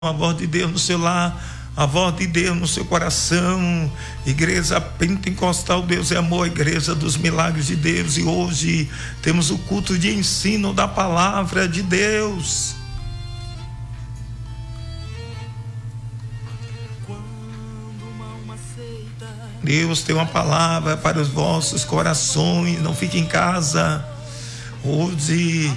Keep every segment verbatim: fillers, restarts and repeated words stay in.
a voz de Deus no seu lar, a voz de Deus no seu coração. Igreja Pentecostal Deus é Amor, a igreja dos milagres de Deus, e hoje temos o culto de ensino da palavra de Deus. Deus tem uma palavra para os vossos corações. Não fique em casa. Hoje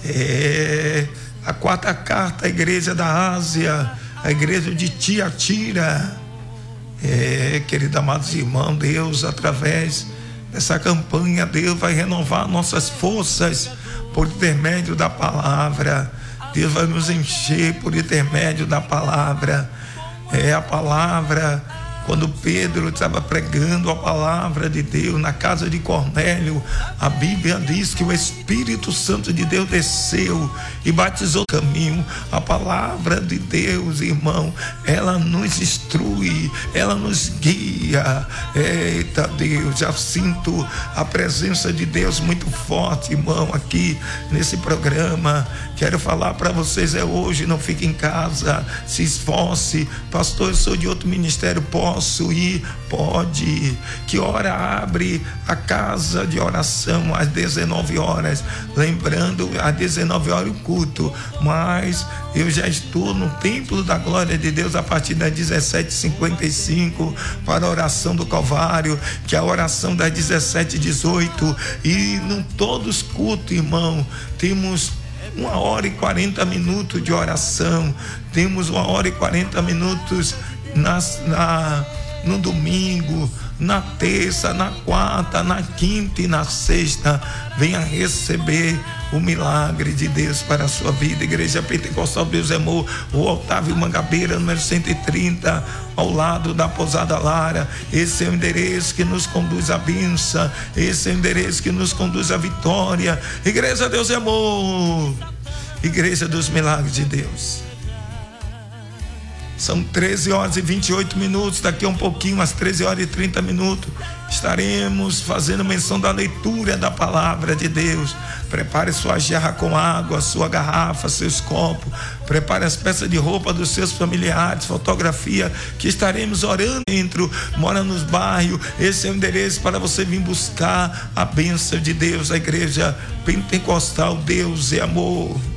é a quarta carta à igreja da Ásia, a igreja de Tiatira. É, queridos amados irmãos, Deus, através dessa campanha, Deus vai renovar nossas forças por intermédio da palavra. Deus vai nos encher por intermédio da palavra. É a palavra. Quando Pedro estava pregando a palavra de Deus na casa de Cornélio, a Bíblia diz que o Espírito Santo de Deus desceu e batizou o caminho. A palavra de Deus, irmão, ela nos instrui, ela nos guia. Eita Deus, já sinto a presença de Deus muito forte, irmão, aqui nesse programa. Quero falar para vocês, é hoje, não fique em casa, se esforce. Pastor, eu sou de outro ministério, posso ir? Pode. Que hora abre a casa de oração? Às dezenove horas. Lembrando, às dezenove horas o culto, mas eu já estou no templo da glória de Deus a partir das dezessete e cinquenta e cinco para a oração do Calvário, que é a oração das dezessete e dezoito, e em todos os cultos, irmão, temos uma hora e quarenta minutos de oração. Temos uma hora e quarenta minutos na, na, no domingo, na terça, na quarta, na quinta e na sexta. Venha receber o milagre de Deus para a sua vida. Igreja Pentecostal Deus é Amor, o Otávio Mangabeira, número cento e trinta, ao lado da Pousada Lara. Esse é o endereço que nos conduz à bênção, esse é o endereço que nos conduz à vitória. Igreja Deus é Amor, igreja dos milagres de Deus. São treze horas e vinte e oito minutos. Daqui a um pouquinho, às treze horas e trinta minutos, estaremos fazendo menção da leitura da palavra de Deus. Prepare sua jarra com água, sua garrafa, seus copos. Prepare as peças de roupa dos seus familiares, fotografia, que estaremos orando dentro. Mora nos bairros. Esse é o endereço para você vir buscar a bênção de Deus. A igreja Pentecostal Deus é Amor.